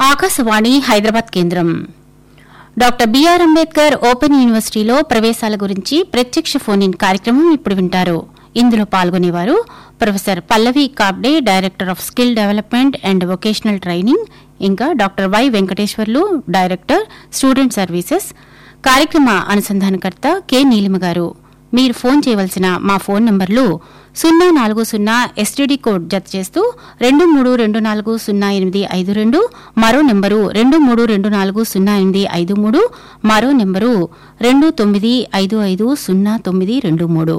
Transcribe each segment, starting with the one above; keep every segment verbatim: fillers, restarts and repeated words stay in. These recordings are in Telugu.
ఆకాశవాణి హైదరాబాద్ కేంద్రం. డాక్టర్ బిఆర్ అంబేద్కర్ ఓపెన్ యూనివర్సిటీలో ప్రవేశాల గురించి ప్రత్యక్ష ఫోన్ ఇన్ కార్యక్రమం ఇప్పుడు వింటారు. ఇందులో పాల్గొనేవారు professor Pallavi Kabde, director of skill development and vocational training, ఇంకా doctor why Venkateswarlu, director student services. కార్యక్రమ అనుసంధానకర్త కె నీలిమ గారు. మీరు ఫోన్ చేయవలసిన మా ఫోన్ నంబర్లు సున్నా నాలుగు సున్నా ఎస్టీడీ కోడ్ జత చేస్తూ రెండు మూడు రెండు నాలుగు సున్నా ఎనిమిది ఐదు రెండు, మరో నెంబరు రెండు మూడు రెండు నాలుగు సున్నా ఎనిమిది ఐదు మూడు, మరో నెంబరు రెండు తొమ్మిది ఐదు ఐదు సున్నా తొమ్మిది రెండు మూడు.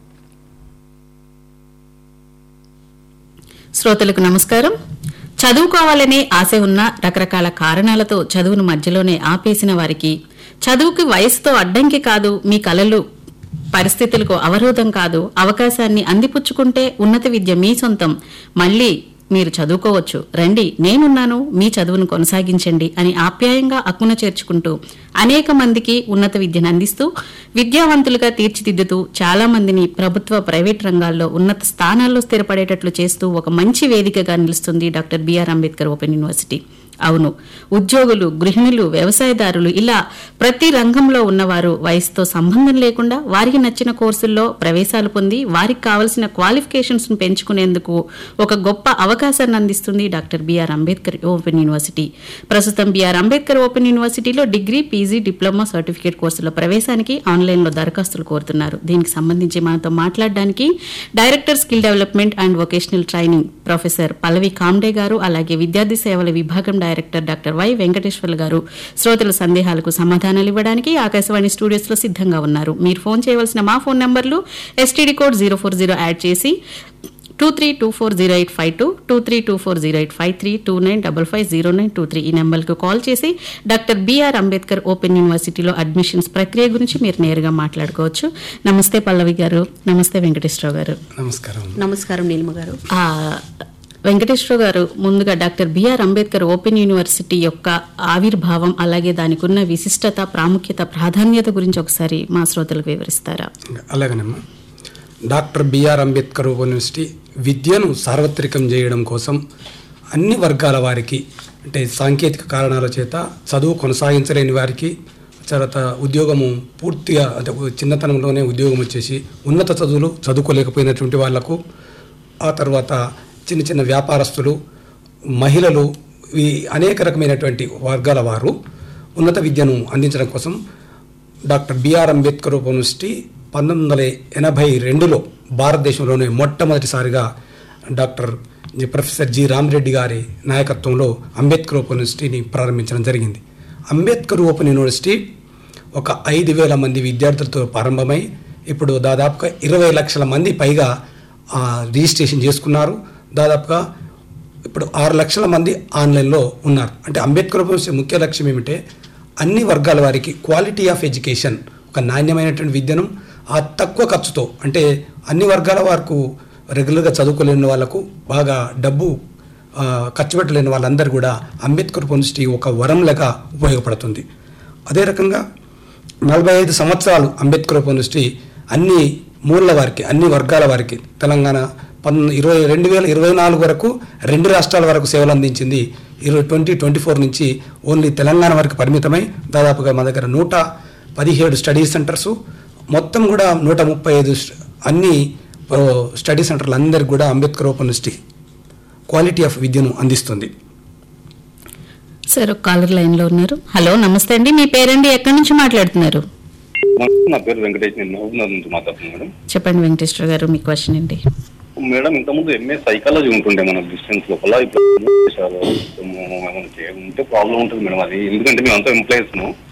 శ్రోతలకు నమస్కారం. చదువుకోవాలనే ఆశ ఉన్న రకరకాల కారణాలతో చదువును మధ్యలోనే ఆపేసిన వారికి, చదువుకి వయసుతో అడ్డంకి కాదు, మీ కలలు పరిస్థితులకు అవరోధం కాదు, అవకాశాన్ని అందిపుచ్చుకుంటే ఉన్నత విద్య మీ సొంతం, మళ్లీ మీరు చదువుకోవచ్చు, రండి నేనున్నాను, మీ చదువును కొనసాగించండి అని ఆప్యాయంగా అక్కున చేర్చుకుంటూ అనేక మందికి ఉన్నత విద్యను అందిస్తూ విద్యావంతులుగా తీర్చిదిద్దుతూ చాలా మందిని ప్రభుత్వ ప్రైవేట్ రంగాల్లో ఉన్నత స్థానాల్లో స్థిరపడేటట్లు చేస్తూ ఒక మంచి వేదికగా నిలుస్తుంది doctor BR Ambedkar open university. అవును, ఉద్యోగులు, గృహిణులు, వ్యవసాయదారులు, ఇలా ప్రతి రంగంలో ఉన్నవారు వయసుతో సంబంధం లేకుండా వారికి నచ్చిన కోర్సుల్లో ప్రవేశాలు పొంది వారికి కావలసిన క్వాలిఫికేషన్స్ ను పెంచుకునేందుకు ఒక గొప్ప అవకాశాన్ని అందిస్తుంది doctor BR Ambedkar open university. ప్రస్తుతం బిఆర్ అంబేద్కర్ ఓపెన్ యూనివర్సిటీలో డిగ్రీ, పీజీ, డిప్లొమా, సర్టిఫికేట్ కోర్సుల ప్రవేశానికి ఆన్లైన్లో దరఖాస్తులు కోరుతున్నారు. దీనికి సంబంధించి మనతో మాట్లాడడానికి director skill development and vocational training professor Pallavi Comte గారు, అలాగే విద్యార్థి సేవల విభాగం డైరెక్టర్ డాక్టర్ వై వెంకటేశ్వర్లు గారు శ్రోతల సందేహాలకు సమాధానాలు ఇవ్వడానికి ఆకాశవాణి స్టూడియోస్ లో సిద్ధంగా ఉన్నారు. మీరు ఫోన్ చేయవలసిన మా ఫోన్ నంబర్లు STD code zero four zero add చేసి two three two four zero eight five two, two three two four zero eight five three, two nine double five zero nine two three ఈ నెంబర్కు కాల్ చేసి డాక్టర్ బిఆర్ అంబేద్కర్ ఓపెన్ యూనివర్సిటీలో అడ్మిషన్స్ ప్రక్రియ గురించి మీరు నేరుగా మాట్లాడుకోవచ్చు. నమస్తే పల్లవి గారు. నమస్తే వెంకటేశ్వరరావు గారు. నమస్కారం. నమస్కారం నీలిమ గారు. వెంకటేశ్వరరావు గారు, ముందుగా doctor BR Ambedkar open university యొక్క ఆవిర్భావం, అలాగే దానికి ఉన్న విశిష్టత, ప్రాముఖ్యత, ప్రాధాన్యత గురించి ఒకసారి మా శ్రోతలకు వివరిస్తారా? అలాగేనమ్మా. Doctor BR Ambedkar open university విద్యను సార్వత్రికం చేయడం కోసం అన్ని వర్గాల వారికి, అంటే సాంకేతిక కారణాల చేత చదువు కొనసాగించలేని వారికి, తర్వాత ఉద్యోగము పూర్తిగా అంటే చిన్నతనంలోనే ఉద్యోగం వచ్చేసి ఉన్నత చదువులు చదువుకోలేకపోయినటువంటి వాళ్లకు, ఆ తర్వాత చిన్న చిన్న వ్యాపారస్తులు, మహిళలు, ఈ అనేక రకమైనటువంటి వర్గాల వారు ఉన్నత విద్యను అందించడం కోసం doctor BR Ambedkar open university పంతొమ్మిది వందల ఎనభై రెండులో భారతదేశంలోనే మొట్టమొదటిసారిగా డాక్టర్ ప్రొఫెసర్ జి రామరెడ్డి గారి నాయకత్వంలో అంబేద్కర్ ఓపెన్ యూనివర్సిటీని ప్రారంభించడం జరిగింది. అంబేద్కర్ ఓపెన్ యూనివర్సిటీ ఒక ఐదు వేల మంది విద్యార్థులతో ప్రారంభమై ఇప్పుడు దాదాపుగా ఇరవై లక్షల మంది పైగా రిజిస్ట్రేషన్ చేసుకున్నారు. దాదాపుగా ఇప్పుడు ఆరు లక్షల మంది ఆన్లైన్లో ఉన్నారు. అంటే అంబేద్కర్ యూనివర్సిటీ ముఖ్య లక్ష్యం ఏమిటంటే అన్ని వర్గాల వారికి క్వాలిటీ ఆఫ్ ఎడ్యుకేషన్, ఒక నాణ్యమైనటువంటి విద్యను ఆ తక్కువ ఖర్చుతో, అంటే అన్ని వర్గాల వారికి రెగ్యులర్గా చదువుకోలేని వాళ్ళకు, బాగా డబ్బు ఖర్చు పెట్టలేని వాళ్ళందరూ కూడా అంబేద్కర్ యూనివర్సిటీ ఒక వరంలాగా ఉపయోగపడుతుంది. అదే రకంగా నలభై ఐదు సంవత్సరాలు అంబేద్కర్ యూనివర్సిటీ అన్ని మూల వారికి, అన్ని వర్గాల వారికి తెలంగాణ పన్ ఇరవై రెండు వేల ఇరవై నాలుగు వరకు రెండు రాష్ట్రాల వరకు సేవలు అందించింది. ఇరవై ట్వంటీ ట్వంటీ ఫోర్ నుంచి ఓన్లీ తెలంగాణ వరకు పరిమితమై దాదాపుగా మా దగ్గర నూట పదిహేడు స్టడీ సెంటర్సు, మొత్తం కూడా నూట ముప్పై ఐదు అన్ని స్టడీ సెంటర్లు అందరికీ కూడా Ambedkar open university quality of విద్యను అందిస్తుంది. సార్, కాలర్ లైన్ లో ఉన్నారు. హలో, నమస్తే అండి. మీ పేరండి, ఎక్కడి నుంచి మాట్లాడుతున్నారు? నా పేరు వెంకటేష్, నేను మహబూబ్నగర్ నుంచి మాట్లాడుతున్నాను మేడం. చెప్పండి వెంకటేశ్వర గారు, మీ క్వశ్చన్ ఏంటి? మేడం, ఇంతకుముందు ఎంఏ సైకాలజీ ఉంటుండే మన డిస్టెన్స్ లోపల, ఇప్పుడు ఉంటే ప్రాబ్లం ఉంటుంది మేడం అది. ఎందుకంటే మేము అంతా ఎంప్లాయీస్